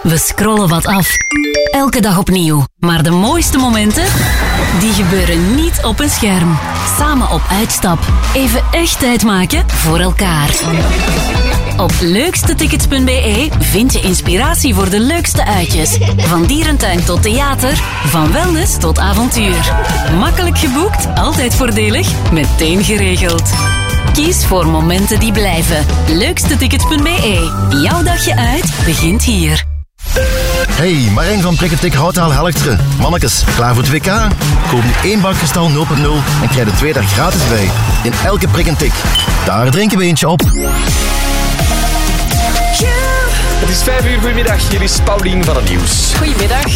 We scrollen wat af. Elke dag opnieuw. Maar de mooiste momenten, die gebeuren niet op een scherm. Samen op uitstap. Even echt tijd maken voor elkaar. Op leukstetickets.be vind je inspiratie voor de leukste uitjes. Van dierentuin tot theater, van wellness tot avontuur. Makkelijk geboekt, altijd voordelig, meteen geregeld. Kies voor momenten die blijven. Leukstetickets.be. Jouw dagje uit begint hier. Hey, Marijn van Prikketik Houtaal Helchteren. Mannekes, klaar voor het WK? Koop nu 1 bak Kristal 0.0 en krijg de 2 daar gratis bij. In elke prik en tik. Daar drinken we eentje op. Het is 5 uur, goedemiddag. Hier is Paulien van het Nieuws. Goedemiddag.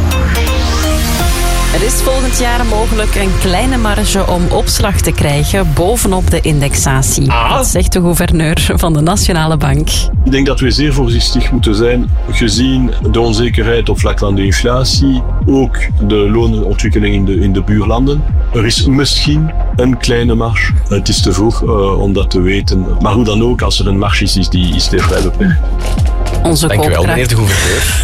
Er is volgend jaar mogelijk een kleine marge om opslag te krijgen bovenop de indexatie. Dat zegt de gouverneur van de Nationale Bank. Ik denk dat we zeer voorzichtig moeten zijn, gezien de onzekerheid op vlak van de inflatie, ook de lonenontwikkeling in de buurlanden. Er is misschien een kleine marge. Het is te vroeg om dat te weten. Maar hoe dan ook, als er een marge is die is vrij beperkt. Dank u wel, meneer de gouverneur.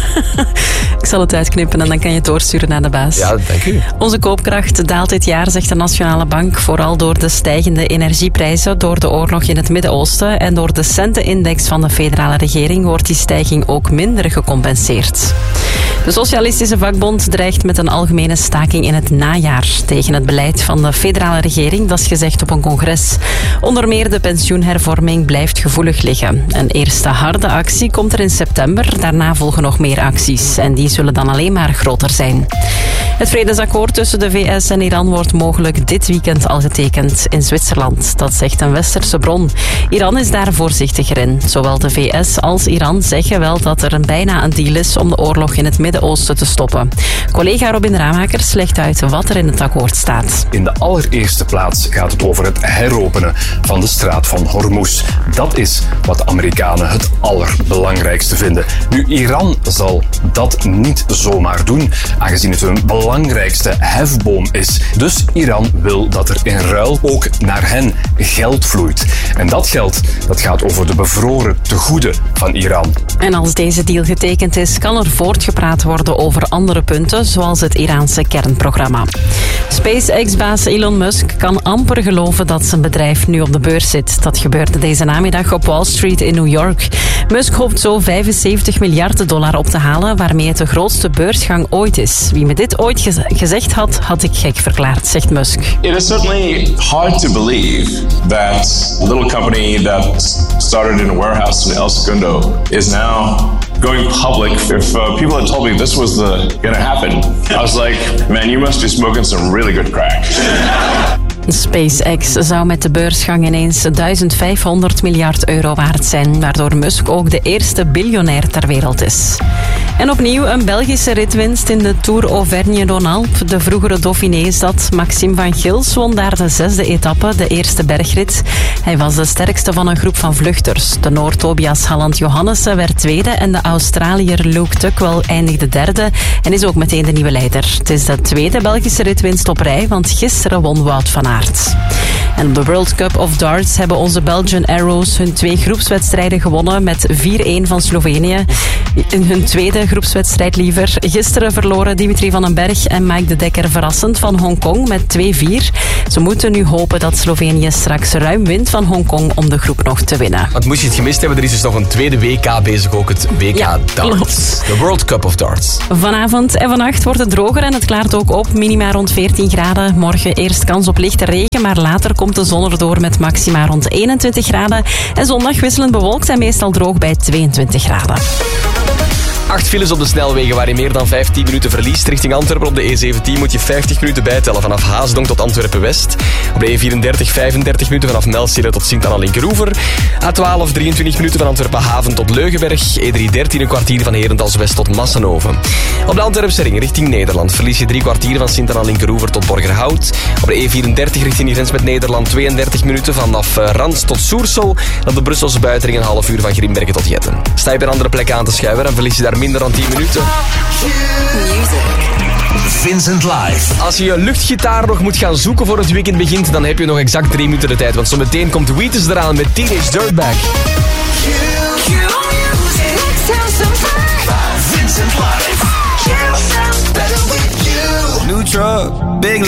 Ik zal het uitknippen en dan kan je het doorsturen naar de baas. Ja, dank u. Onze koopkracht daalt dit jaar, zegt de Nationale Bank, vooral door de stijgende energieprijzen, door de oorlog in het Midden-Oosten en door de centenindex van de federale regering wordt die stijging ook minder gecompenseerd. De Socialistische Vakbond dreigt met een algemene staking in het najaar tegen het beleid van de federale regering, dat is gezegd op een congres. Onder meer de pensioenhervorming blijft gevoelig liggen. Een eerste harde actie komt er in september, daarna volgen nog meer acties en die zullen dan alleen maar groter zijn. Het vredesakkoord tussen de VS en Iran wordt mogelijk dit weekend al getekend in Zwitserland. Dat zegt een westerse bron. Iran is daar voorzichtiger in. Zowel de VS als Iran zeggen wel dat er bijna een deal is om de oorlog in het Midden-Oosten te stoppen. Collega Robin Ramakers legt uit wat er in het akkoord staat. In de allereerste plaats gaat het over het heropenen van de straat van Hormuz. Dat is wat de Amerikanen het allerbelangrijkste vinden. Nu, Iran zal dat niet zomaar doen, aangezien het hun belangrijkste hefboom is. Dus Iran wil dat er in ruil ook naar hen geld vloeit. En dat geld, dat gaat over de bevroren tegoeden van Iran. En als deze deal getekend is, kan er voortgepraat worden over andere punten, zoals het Iraanse kernprogramma. SpaceX-baas Elon Musk kan amper geloven dat zijn bedrijf nu op de beurs zit. Dat gebeurde deze namiddag op Wall Street in New York. Musk hoopt zo $75 miljard op te halen, waarmee het de grootste beursgang ooit is. Wie me dit ooit gezegd had ik gek verklaard, zegt Musk. It is certainly hard to believe that a little company that started in a warehouse in El Segundo is now going public. If people had told me this was gonna happen, I was like, man, you must be smoking some really good crack. SpaceX zou met de beursgang ineens €1500 miljard waard zijn, waardoor Musk ook de eerste biljonair ter wereld is. En opnieuw een Belgische ritwinst in de Tour Auvergne-Rhône-Alpes. De vroegere Dauphiné is dat. Maxime van Gils won daar de 6e etappe, de eerste bergrit. Hij was de sterkste van een groep van vluchters. De Noor Tobias Halland-Johannessen werd tweede en de Australiër Luke Tuckwell eindigde derde en is ook meteen de nieuwe leider. Het is de tweede Belgische ritwinst op rij, want gisteren won Wout van Aert. En op de World Cup of Darts hebben onze Belgian Arrows hun 2 groepswedstrijden gewonnen met 4-1 van Slovenië. In hun tweede groepswedstrijd liever. Gisteren verloren Dimitri van den Berg en Mike de Dekker verrassend van Hongkong met 2-4. Ze moeten nu hopen dat Slovenië straks ruim wint van Hongkong om de groep nog te winnen. Want moest je het gemist hebben, er is dus nog een tweede WK bezig, ook het WK Darts. Klopt. De World Cup of Darts. Vanavond en vannacht wordt het droger en het klaart ook op. Minima rond 14 graden. Morgen eerst kans op lichte regen, maar later komt de zon erdoor met maxima rond 21 graden. En zondag wisselend bewolkt en meestal droog bij 22 graden. 8 files op de snelwegen waar je meer dan 15 minuten verliest. Richting Antwerpen op de E17 moet je 50 minuten bijtellen vanaf Haasdonk tot Antwerpen-West. Op de E34 35 minuten vanaf Melstede tot Sint-Anna-Linkeroever. A12 23 minuten van Antwerpen-Haven tot Leugenberg. E313 een kwartier van Herentals-West tot Massenhoven. Op de Antwerpse ring richting Nederland verlies je 3 kwartier van Sint-Anna-Linkeroever tot Borgerhout. Op de E34 richting de grens met Nederland 32 minuten vanaf Rans tot Soersel. En op de Brusselse buitenring een half uur van Grimbergen tot Jetten. Sta je bij een andere plek aan te schuiven, dan verlies je daar minder dan 10 minuten. Vincent Live. Als je je luchtgitaar nog moet gaan zoeken voor het weekend begint, dan heb je nog exact 3 minuten de tijd. Want zometeen komt Wheatus eraan met Teenage Dirtbag. truck, big